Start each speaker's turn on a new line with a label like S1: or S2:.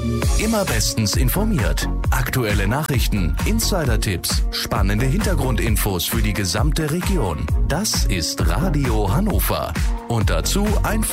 S1: Immer bestens informiert. Aktuelle Nachrichten, Insider-Tipps, spannende Hintergrundinfos für die gesamte Region. Das ist Radio Hannover. Und dazu ein